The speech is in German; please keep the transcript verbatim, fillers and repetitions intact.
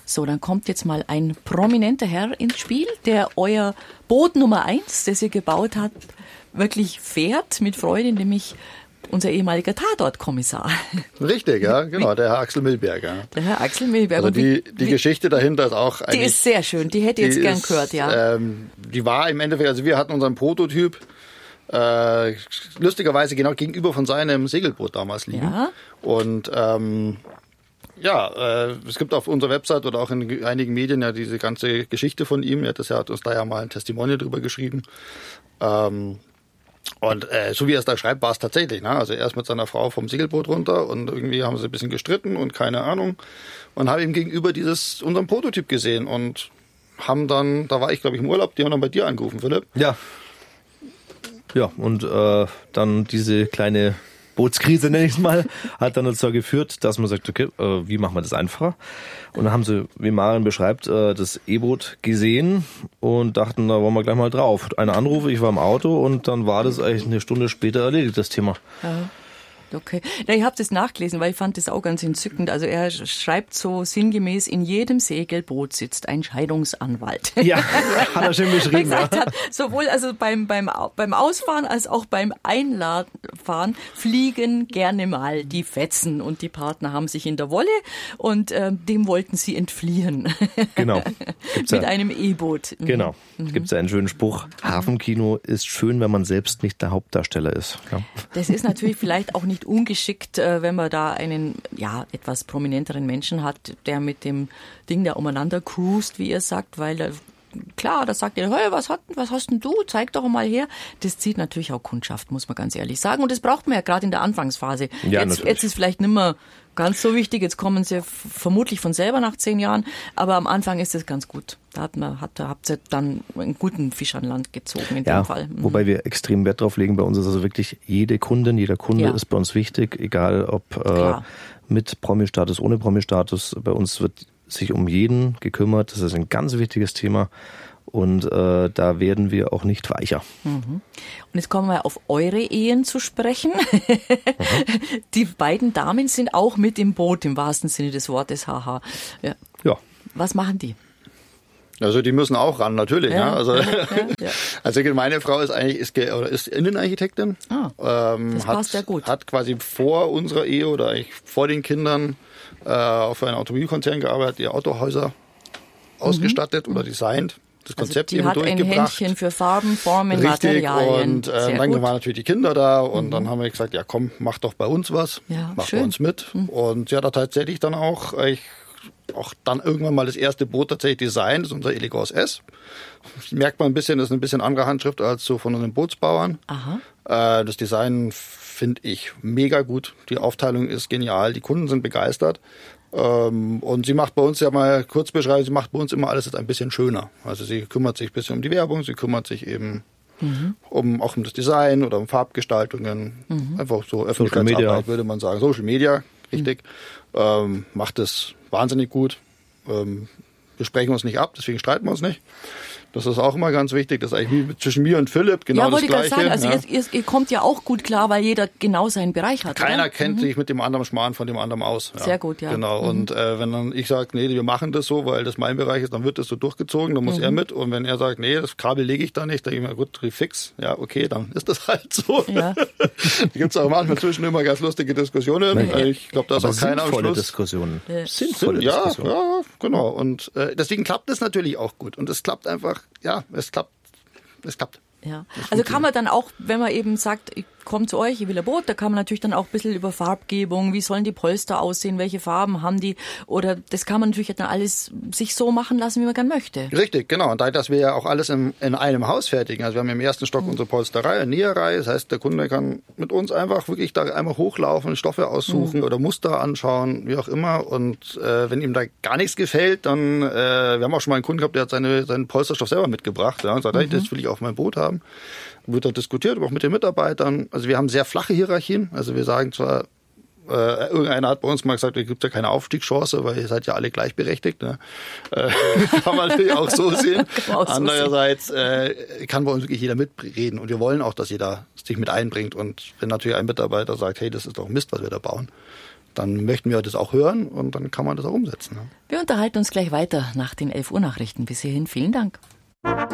So, dann kommt jetzt mal ein prominenter Herr ins Spiel, der euer Boot Nummer eins, das ihr gebaut habt, wirklich fährt mit Freude, nämlich unser ehemaliger Tatortkommissar. Richtig, ja, genau, der Herr Axel Milberger. Der Herr Axel Milberger. Also die, die Geschichte dahinter ist auch eigentlich... Die ist sehr schön, die hätte ich jetzt gern gehört, ja. Ähm, die war im Endeffekt, also wir hatten unseren Prototyp äh, lustigerweise genau gegenüber von seinem Segelboot damals liegen. Ja. Und ähm, ja, äh, es gibt auf unserer Website oder auch in einigen Medien ja diese ganze Geschichte von ihm. Er hat, das ja, hat uns da ja mal ein Testimonial drüber geschrieben. Ähm, Und äh, so wie er es da schreibt, war es tatsächlich. Ne? Also er ist mit seiner Frau vom Segelboot runter und irgendwie haben sie ein bisschen gestritten und keine Ahnung. Und haben ihm gegenüber dieses unseren Prototyp gesehen und haben dann, da war ich glaube ich im Urlaub, die haben dann bei dir angerufen, Philipp. Ja. Ja, und äh, dann diese kleine Bootskrise, nenne ich es mal, hat dann dazu geführt, dass man sagt, okay, äh, wie machen wir das einfacher? Und dann haben sie, wie Maren beschreibt, äh, das E-Boot gesehen und dachten, da wollen wir gleich mal drauf. Eine Anrufe, ich war im Auto und dann war das eigentlich eine Stunde später erledigt, das Thema. Ja. Okay. Ja, ich habe das nachgelesen, weil ich fand das auch ganz entzückend. Also er schreibt so sinngemäß, in jedem Segelboot sitzt ein Scheidungsanwalt. Ja, hat er schön beschrieben. Ja. Ja. Hat, sowohl also beim, beim, beim Ausfahren als auch beim Einfahren fliegen gerne mal die Fetzen und die Partner haben sich in der Wolle und äh, dem wollten sie entfliehen. Genau. Gibt's Mit ja. einem E-Boot. Mhm. Genau. Mhm. Gibt es ja einen schönen Spruch, Hafenkino ist schön, wenn man selbst nicht der Hauptdarsteller ist. Ja. Das ist natürlich vielleicht auch nicht ungeschickt, wenn man da einen ja etwas prominenteren Menschen hat, der mit dem Ding da umeinander cruist, wie ihr sagt, weil da, klar, da sagt ihr, hey, was, hat, was hast denn du? Zeig doch mal her. Das zieht natürlich auch Kundschaft, muss man ganz ehrlich sagen. Und das braucht man ja gerade in der Anfangsphase. Ja, jetzt, jetzt ist vielleicht nicht mehr ganz so wichtig. Jetzt kommen sie vermutlich von selber nach zehn Jahren. Aber am Anfang ist es ganz gut. Da hat man, hat, da habt ihr dann einen guten Fisch an Land gezogen in ja, dem Fall. Mhm. Wobei wir extrem Wert drauf legen. Bei uns ist also wirklich jede Kundin, jeder Kunde ja. ist bei uns wichtig. Egal ob äh, mit Promi-Status, ohne Promi-Status. Bei uns wird sich um jeden gekümmert. Das ist ein ganz wichtiges Thema. Und äh, da werden wir auch nicht weicher. Mhm. Und jetzt kommen wir auf eure Ehen zu sprechen. Mhm. Die beiden Damen sind auch mit im Boot, im wahrsten Sinne des Wortes. Haha. Ja. ja. Was machen die? Also die müssen auch ran, natürlich. Ja, ja. Also, ja, ja. also meine Frau ist eigentlich ist, oder ist Innenarchitektin. Ah, ähm, das hat, passt ja gut. Hat quasi vor unserer Ehe oder eigentlich vor den Kindern äh, auf einen Automobilkonzern gearbeitet, die Autohäuser mhm. ausgestattet oder designt. Das Konzept also die eben hat durchgebracht. Ein Händchen für Farben, Formen, Richtig, Materialien. Und äh, dann gut. waren natürlich die Kinder da und mhm. dann haben wir gesagt, ja komm, mach doch bei uns was, ja, mach schön. bei uns mit. Mhm. Und sie hat da tatsächlich dann auch, ich, auch dann irgendwann mal das erste Boot tatsächlich designt, das ist unser Elegance S. Das merkt man ein bisschen, das ist ein bisschen andere Handschrift als so von unseren Bootsbauern. Aha. Äh, das Design finde ich mega gut, die Aufteilung ist genial, die Kunden sind begeistert. Ähm, und sie macht bei uns ja mal kurz beschreiben, sie macht bei uns immer alles jetzt ein bisschen schöner. Also sie kümmert sich ein bisschen um die Werbung, sie kümmert sich eben mhm. um auch um das Design oder um Farbgestaltungen. Mhm. Einfach so Öffentlichkeitsarbeit, würde man sagen. Social Media, richtig. Mhm. Ähm, macht es wahnsinnig gut. Ähm, wir sprechen uns nicht ab, deswegen streiten wir uns nicht. Das ist auch immer ganz wichtig. Das ist eigentlich wie zwischen mir und Philipp genau ja, das Gleiche. Sagen, also ja. ihr, ihr, ihr kommt ja auch gut klar, weil jeder genau seinen Bereich hat. Keiner oder? kennt mhm. sich mit dem anderen Schmarrn von dem anderen aus. Ja. Sehr gut, ja. Genau. Mhm. Und äh, wenn dann ich sage, nee, wir machen das so, weil das mein Bereich ist, dann wird das so durchgezogen, dann muss mhm. er mit. Und wenn er sagt, nee, das Kabel lege ich da nicht, dann denke ich mir, gut, fix. Ja, okay, dann ist das halt so. Ja. Da gibt es auch manchmal zwischen immer ganz lustige Diskussionen. Ja. Ich glaube, da ist auch keiner am Schluss. Diskussionen. Ja. Sinnvolle ja, Diskussionen. Ja, genau. Und äh, deswegen klappt es natürlich auch gut. Und es klappt einfach, ja, es klappt. Es klappt. Ja, also kann man dann auch, wenn man eben sagt, ich komme zu euch, ich will ein Boot, da kann man natürlich dann auch ein bisschen über Farbgebung, wie sollen die Polster aussehen, welche Farben haben die, oder das kann man natürlich dann alles sich so machen lassen, wie man gern möchte. Richtig, genau. Und da, dass wir ja auch alles im, in einem Haus fertigen, also wir haben im ersten Stock mhm. unsere Polsterei, eine Näherei, das heißt, der Kunde kann mit uns einfach wirklich da einmal hochlaufen, Stoffe aussuchen mhm. oder Muster anschauen, wie auch immer. Und äh, wenn ihm da gar nichts gefällt, dann, äh, wir haben auch schon mal einen Kunden gehabt, der hat seine, seinen Polsterstoff selber mitgebracht, ja, und sagt, mhm. hey, das will ich auf mein Boot haben. Wird da diskutiert, auch mit den Mitarbeitern. Also wir haben sehr flache Hierarchien. Also wir sagen zwar, äh, irgendeiner hat bei uns mal gesagt, es gibt ja keine Aufstiegschance, weil ihr seid ja alle gleichberechtigt. Ne? Äh, kann man natürlich auch so sehen. Auch so Andererseits äh, kann bei uns wirklich jeder mitreden. Und wir wollen auch, dass jeder sich mit einbringt. Und wenn natürlich ein Mitarbeiter sagt, hey, das ist doch Mist, was wir da bauen, dann möchten wir das auch hören und dann kann man das auch umsetzen. Wir unterhalten uns gleich weiter nach den elf Uhr Nachrichten. Bis hierhin vielen Dank.